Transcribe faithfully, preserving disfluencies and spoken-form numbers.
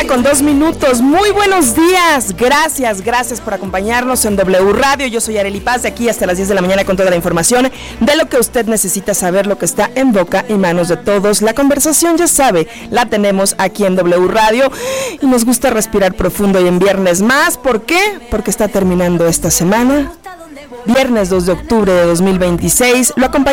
con dos minutos. Muy buenos días. Gracias, gracias por acompañarnos en W Radio. Yo soy Arely Paz, de aquí hasta las diez de la mañana con toda la información de lo que usted necesita saber, lo que está en boca y manos de todos. La conversación, ya sabe, la tenemos aquí en W Radio y nos gusta respirar profundo y en viernes más. ¿Por qué? Porque está terminando esta semana. Viernes dos de octubre de dos mil veintiséis. Lo acompañamos